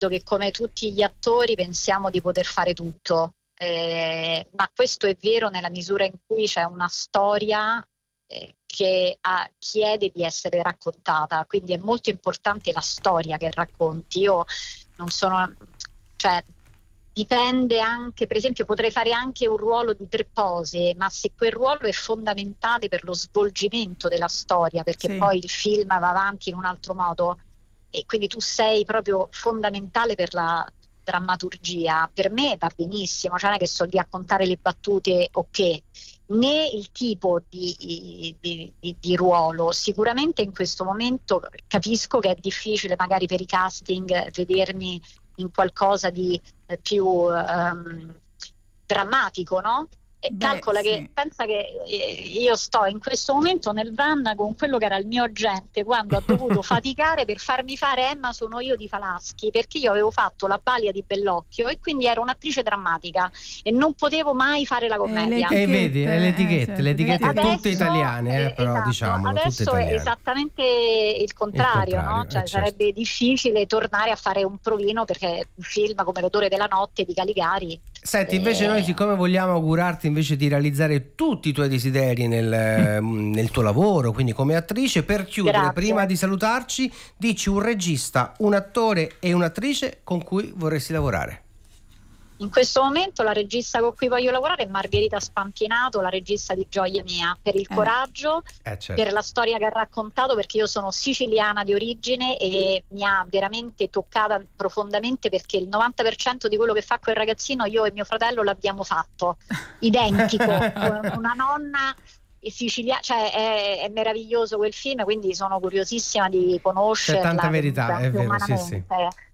che come tutti gli attori pensiamo di poter fare tutto, ma questo è vero nella misura in cui c'è una storia che chiede di essere raccontata, quindi è molto importante la storia che racconti. Io non sono, cioè dipende anche, per esempio potrei fare anche un ruolo di 3 pose, ma se quel ruolo è fondamentale per lo svolgimento della storia, perché poi il film va avanti in un altro modo e quindi tu sei proprio fondamentale per la drammaturgia, per me va benissimo, cioè non è che sto lì a contare le battute né il tipo di ruolo. Sicuramente in questo momento capisco che è difficile magari per i casting vedermi in qualcosa di più drammatico, no? E calcola che pensa che io sto in questo momento nel van con quello che era il mio agente quando ha dovuto faticare per farmi fare Emma sono io di Falaschi, perché io avevo fatto la Balia di Bellocchio e quindi ero un'attrice drammatica e non potevo mai fare la commedia. E vedi, le etichette adesso, tutte italiane, però esatto, diciamo adesso è esattamente il contrario, no? Cioè sarebbe difficile tornare a fare un provino perché un film come L'odore della notte di Caligari. Senti, invece noi siccome vogliamo augurarti invece di realizzare tutti i tuoi desideri nel tuo lavoro, quindi come attrice, per chiudere, prima di salutarci, dici un regista, un attore e un'attrice con cui vorresti lavorare. In questo momento la regista con cui voglio lavorare è Margherita Spampinato, la regista di Gioia Mia, per il coraggio, certo, per la storia che ha raccontato, perché io sono siciliana di origine e mi ha veramente toccata profondamente, perché il 90% di quello che fa quel ragazzino io e mio fratello l'abbiamo fatto, identico, una nonna siciliana, cioè è meraviglioso quel film, quindi sono curiosissima di conoscerla. C'è tanta verità, è vero, sì.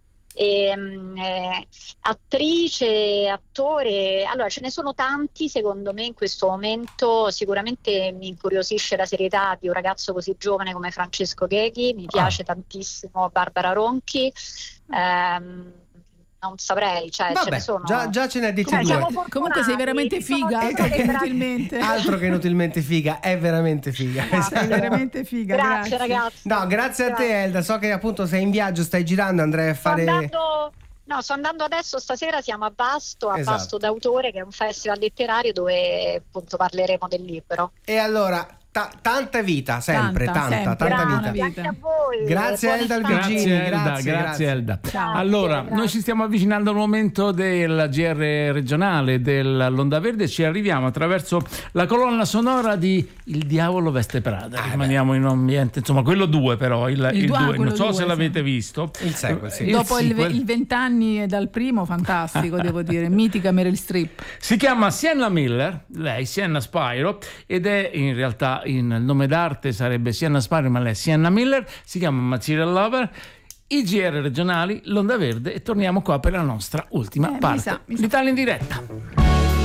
Attrice, attore, allora ce ne sono tanti secondo me in questo momento. Sicuramente mi incuriosisce la serietà di un ragazzo così giovane come Francesco Cheghi, mi piace tantissimo Barbara Ronchi, non saprei, cioè ce ne sono. Già ce ne ha detto due. Comunque sei veramente figa, altro che inutilmente figa, è veramente figa. È veramente figa. Grazie ragazzi. No, grazie a te Elda, so che appunto sei in viaggio, stai girando, andrai a fare... sto andando adesso, stasera siamo a Vasto, Vasto d'autore, che è un festival letterario dove appunto parleremo del libro. E allora... tanta vita, sempre tanta vita. Grazie a voi. Grazie Elda Albergini. Grazie Elda. Allora, noi ci stiamo avvicinando al momento del GR regionale dell'Onda Verde, ci arriviamo attraverso la colonna sonora di Il diavolo veste Prada. Rimaniamo in un ambiente, insomma, quello 2 però, il 2, non so se l'avete visto. Il sequel, sì. Dopo il 20 anni dal primo, fantastico, devo dire, mitica Meryl Streep. Si chiama Sienna Miller, lei Sienna Spiro, ed è in realtà il nome d'arte sarebbe Sienna Spiro, ma lei è Sienna Miller, si chiama Material Lover. I GR regionali, l'Onda Verde, e torniamo qua per la nostra ultima parte. Mi sa. L'Italia in diretta.